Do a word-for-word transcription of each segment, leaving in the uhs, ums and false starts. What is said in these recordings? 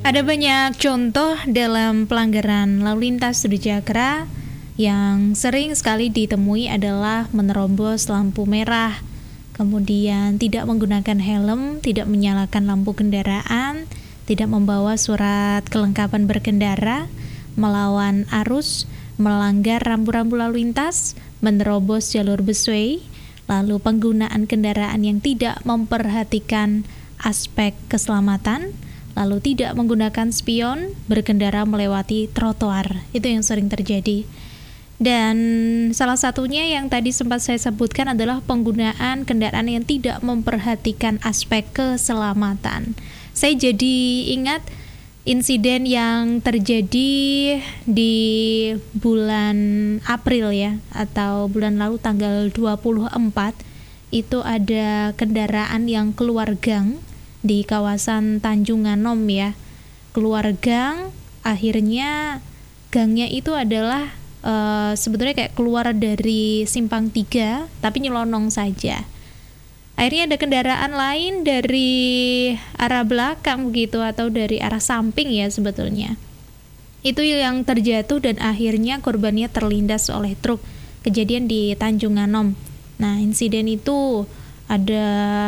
Ada banyak contoh dalam pelanggaran lalu lintas di Jakarta yang sering sekali ditemui adalah menerobos lampu merah, kemudian tidak menggunakan helm, tidak menyalakan lampu kendaraan, tidak membawa surat kelengkapan berkendara, melawan arus, melanggar rambu-rambu lalu lintas, menerobos jalur busway, lalu penggunaan kendaraan yang tidak memperhatikan aspek keselamatan, lalu tidak menggunakan spion, berkendara melewati trotoar. Itu yang sering terjadi. Dan salah satunya yang tadi sempat saya sebutkan adalah penggunaan kendaraan yang tidak memperhatikan aspek keselamatan. Saya jadi ingat insiden yang terjadi di bulan April ya, atau bulan lalu tanggal dua puluh empat, itu ada kendaraan yang keluar gang di kawasan Tanjung Nganom ya. Keluar gang, akhirnya gangnya itu adalah uh, sebetulnya kayak keluar dari simpang tiga tapi nyelonong saja. Akhirnya ada kendaraan lain dari arah belakang begitu, atau dari arah samping ya sebetulnya. Itu yang terjatuh dan akhirnya korbannya terlindas oleh truk. Kejadian di Tanjung Nganom. Nah, insiden itu ada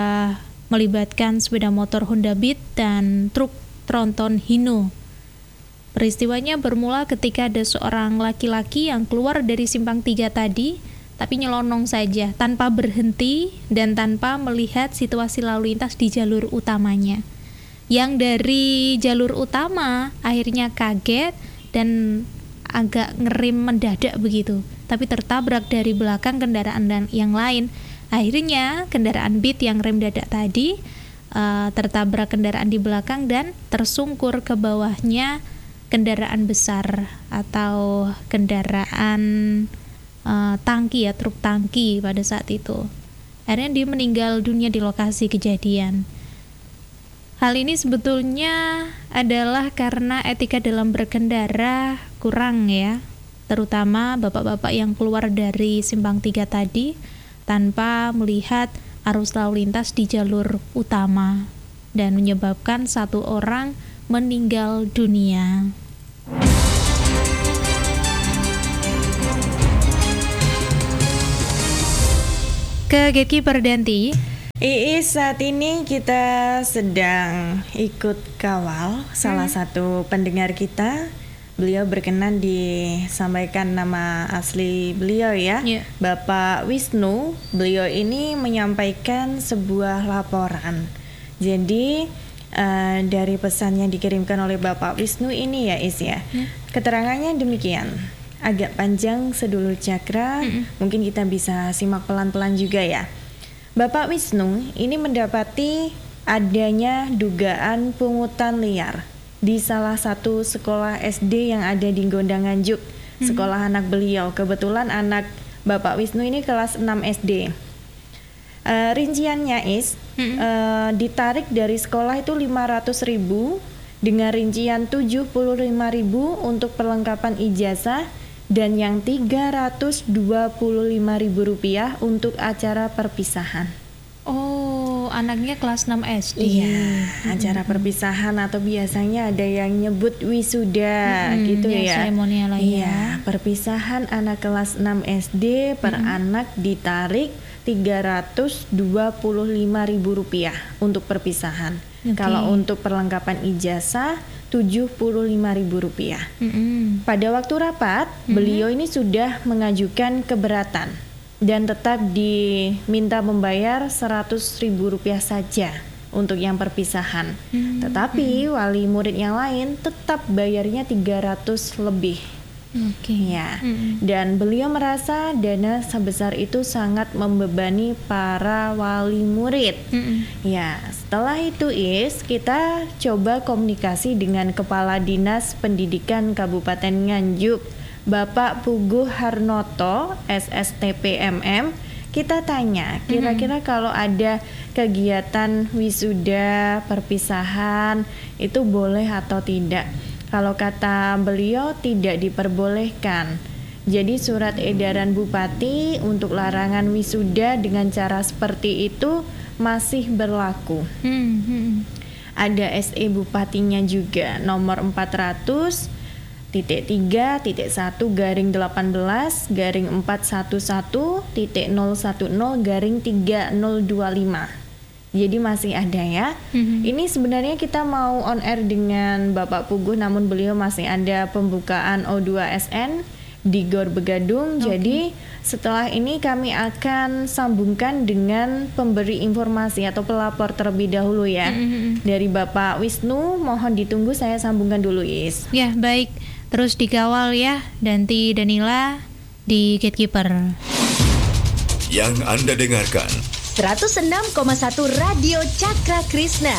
melibatkan sepeda motor Honda Beat dan truk tronton Hino. Peristiwanya bermula ketika ada seorang laki-laki yang keluar dari simpang tiga tadi, tapi nyelonong saja, tanpa berhenti dan tanpa melihat situasi lalu lintas di jalur utamanya. Yang dari jalur utama akhirnya kaget dan agak ngerem mendadak begitu, tapi tertabrak dari belakang kendaraan dan yang lain. Akhirnya kendaraan Beat yang rem dadak tadi uh, tertabrak kendaraan di belakang dan tersungkur ke bawahnya kendaraan besar atau kendaraan uh, tangki ya, truk tangki pada saat itu. Akhirnya dia meninggal dunia di lokasi kejadian. Hal ini sebetulnya adalah karena etika dalam berkendara kurang ya, terutama bapak-bapak yang keluar dari simpang tiga tadi tanpa melihat arus lalu lintas di jalur utama dan menyebabkan satu orang meninggal dunia. Ke Gatekeeper Danti. Iis, saat ini kita sedang ikut kawal salah hmm. satu pendengar kita. Beliau berkenan disampaikan nama asli beliau ya, yeah. Bapak Wisnu. Beliau ini menyampaikan sebuah laporan. Jadi uh, dari pesan yang dikirimkan oleh Bapak Wisnu ini ya Is ya, yeah. Keterangannya demikian. Agak panjang sedulur Cakra, mm-hmm. Mungkin kita bisa simak pelan-pelan juga ya. Bapak Wisnu ini mendapati adanya dugaan pungutan liar di salah satu sekolah S D yang ada di Gondang Nganjuk, hmm. sekolah anak beliau. Kebetulan anak Bapak Wisnu ini kelas enam S D. Uh, rinciannya is hmm. uh, ditarik dari sekolah itu lima ratus ribu dengan rincian tujuh puluh lima ribu untuk perlengkapan ijazah dan yang tiga ratus dua puluh lima ribu rupiah untuk acara perpisahan. Oh, anaknya kelas enam S D. Iya, hmm. acara perpisahan atau biasanya ada yang nyebut wisuda hmm, gitu ya. Seremonial lah ya. Iya, perpisahan anak kelas enam S D per hmm. anak ditarik tiga ratus dua puluh lima ribu rupiah untuk perpisahan. Okay. Kalau untuk perlengkapan ijazah tujuh puluh lima ribu rupiah. Hmm. Pada waktu rapat, hmm. beliau ini sudah mengajukan keberatan dan tetap diminta membayar seratus ribu rupiah saja untuk yang perpisahan. Hmm. Tetapi hmm. wali murid yang lain tetap bayarnya tiga ratus lebih. Oke. Okay. Ya. Hmm. Dan beliau merasa dana sebesar itu sangat membebani para wali murid. Hmm. Ya, setelah itu Is, kita coba komunikasi dengan Kepala Dinas Pendidikan Kabupaten Nganjuk, Bapak Puguh Harnoto, S S T P M M. Kita tanya, kira-kira mm-hmm. kalau ada kegiatan wisuda, perpisahan, itu boleh atau tidak? Kalau kata beliau tidak diperbolehkan. Jadi surat edaran Bupati untuk larangan wisuda dengan cara seperti itu masih berlaku. Mm-hmm. ada S E Bupatinya juga, nomor empat ratus titik tiga titik satu garing delapan belas garing empat satu satu titik nol satu nol garing tiga nol dua lima. Jadi masih ada ya. Mm-hmm. Ini sebenarnya kita mau on air dengan Bapak Puguh, namun beliau masih ada pembukaan O dua S N di Gor Begadung. Okay. Jadi setelah ini kami akan sambungkan dengan pemberi informasi atau pelapor terlebih dahulu ya. Mm-hmm. Dari Bapak Wisnu, mohon ditunggu, saya sambungkan dulu Is. Ya baik, terus dikawal ya Danti Danila di Gatekeeper. Yang Anda dengarkan seratus enam koma satu Radio Cakra Krishna.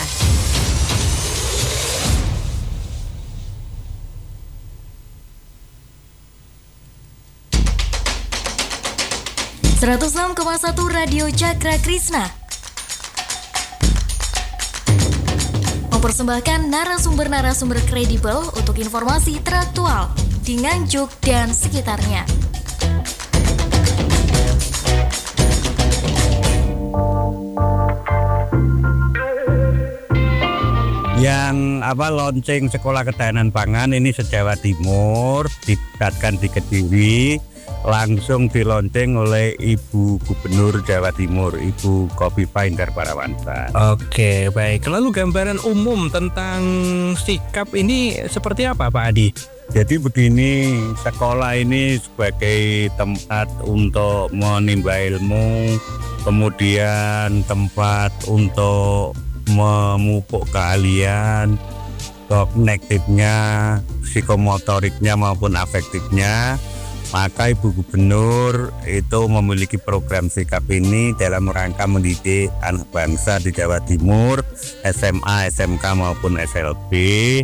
seratus enam koma satu Radio Cakra Krishna mempersembahkan narasumber-narasumber kredibel untuk informasi teraktual di Nganjuk dan sekitarnya. Yang apa launching sekolah ketahanan pangan ini se-Jawa Timur, didekatkan di Kediri, langsung dilaunching oleh Ibu Gubernur Jawa Timur, Ibu Kofifa Indar Parawansa. Oke, baik. Lalu gambaran umum tentang sikap ini seperti apa, Pak Adi? Jadi begini, sekolah ini sebagai tempat untuk menimba ilmu, kemudian tempat untuk memupuk keahlian, kognitifnya, psikomotoriknya maupun afektifnya. Maka Ibu Gubernur itu memiliki program sikap ini dalam rangka mendidik anak bangsa di Jawa Timur, S M A, S M K maupun S L B.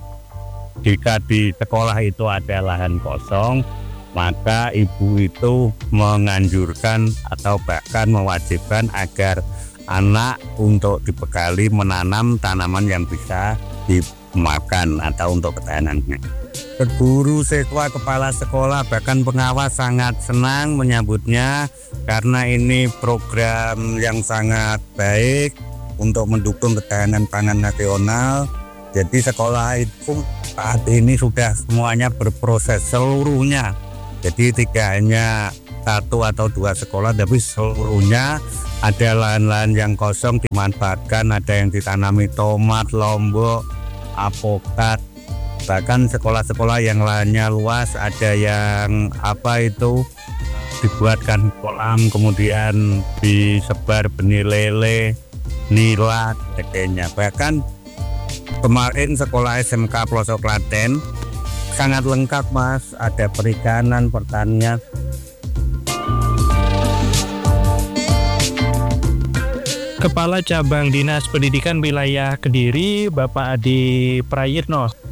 Jika di sekolah itu ada lahan kosong, maka ibu itu menganjurkan atau bahkan mewajibkan agar anak untuk dibekali menanam tanaman yang bisa dimakan atau untuk ketahanannya. Guru, siswa, kepala sekolah, bahkan pengawas sangat senang menyambutnya karena ini program yang sangat baik untuk mendukung ketahanan pangan nasional. Jadi sekolah itu saat ini sudah semuanya berproses seluruhnya. Jadi tidak hanya satu atau dua sekolah, tapi seluruhnya. Ada lahan-lahan yang kosong dimanfaatkan, ada yang ditanami tomat, lombok, apokat. Bahkan sekolah-sekolah yang lahannya luas, ada yang apa itu dibuatkan kolam, kemudian disebar benih lele, nila, sebagainya. Bahkan kemarin sekolah S M K Pelosok Klaten sangat lengkap Mas, ada perikanan, pertanian. Kepala Cabang Dinas Pendidikan Wilayah Kediri, Bapak Adi Prayitno.